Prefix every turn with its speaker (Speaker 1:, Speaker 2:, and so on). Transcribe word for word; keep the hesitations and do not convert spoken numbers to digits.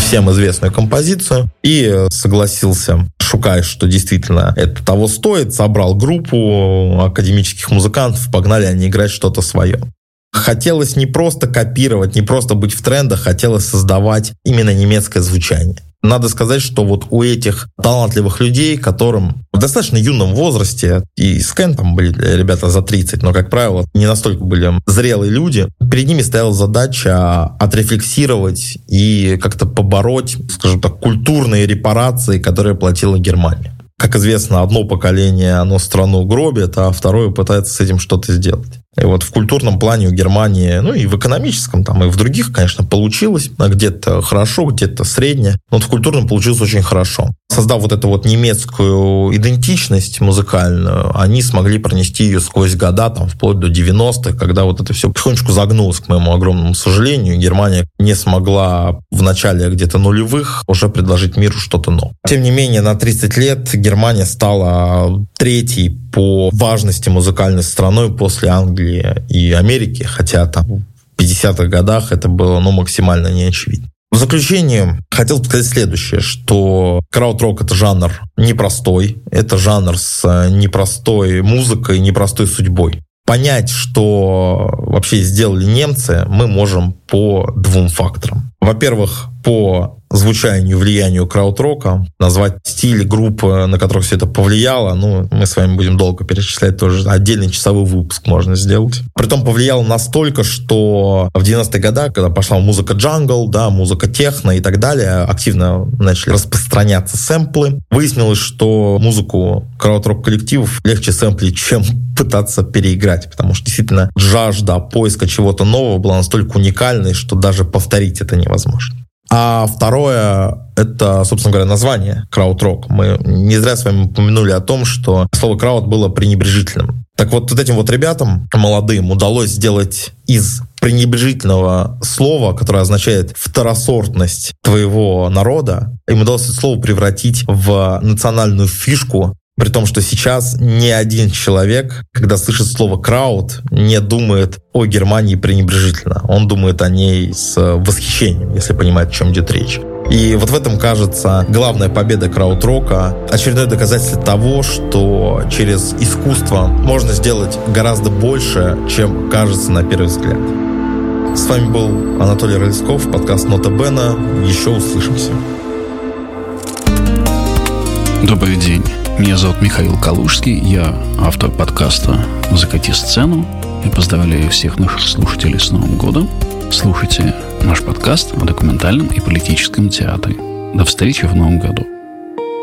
Speaker 1: всем известную композицию, и согласился Шукай, что действительно это того стоит, собрал группу академических музыкантов, погнали они играть что-то свое. Хотелось не просто копировать, не просто быть в трендах, хотелось создавать именно немецкое звучание. Надо сказать, что вот у этих талантливых людей, которым в достаточно юном возрасте, и с Кен там были ребята за тридцать, но, как правило, не настолько были зрелые люди, перед ними стояла задача отрефлексировать и как-то побороть, скажем так, культурные репарации, которые платила Германия. Как известно, одно поколение, оно страну гробит, а второе пытается с этим что-то сделать. И вот в культурном плане у Германии, ну и в экономическом, там, и в других, конечно, получилось. Где-то хорошо, где-то средне. Но вот в культурном получилось очень хорошо. Создав вот эту вот немецкую идентичность музыкальную, они смогли пронести ее сквозь года, там, вплоть до девяностых, когда вот это все потихонечку загнулось, к моему огромному сожалению. Германия не смогла в начале где-то нулевых уже предложить миру что-то новое. Тем не менее, на тридцать лет Германия стала третьей по важности музыкальной страной после Англии и Америки, хотя там в пятидесятых годах это было ну, максимально неочевидно. В заключение хотел бы сказать следующее, что крауд-рок — это жанр непростой, это жанр с непростой музыкой, непростой судьбой. Понять, что вообще сделали немцы, мы можем по двум факторам. Во-первых, по звучанию, влиянию крауд-рока, назвать стиль группы, на которых все это повлияло, ну, мы с вами будем долго перечислять, тоже отдельный часовой выпуск можно сделать. Притом повлияло настолько, что в девяностые годы, когда пошла музыка джангл, да, музыка техно и так далее, активно начали распространяться сэмплы. Выяснилось, что музыку крауд-рок коллективов легче сэмплить, чем пытаться переиграть, потому что действительно жажда поиска чего-то нового была настолько уникальной, что даже повторить это невозможно. А второе — это, собственно говоря, название крауд-рок. Мы не зря с вами упомянули о том, что слово крауд было пренебрежительным. Так вот, вот этим вот ребятам молодым удалось сделать из пренебрежительного слова, которое означает второсортность твоего народа, им удалось это слово превратить в национальную фишку, при том, что сейчас ни один человек, когда слышит слово «крауд», не думает о Германии пренебрежительно. Он думает о ней с восхищением, если понимает, о чем идет речь. И вот в этом, кажется, главная победа крауд-рока, очередное доказательство того, что через искусство можно сделать гораздо больше, чем кажется на первый взгляд. С вами был Анатолий Рыльсков, подкаст «Нота Бена». Еще услышимся.
Speaker 2: Добрый день. Меня зовут Михаил Калужский, я автор подкаста «Закати сцену» и поздравляю всех наших слушателей с Новым годом. Слушайте наш подкаст о документальном и политическом театре. До встречи в Новом году.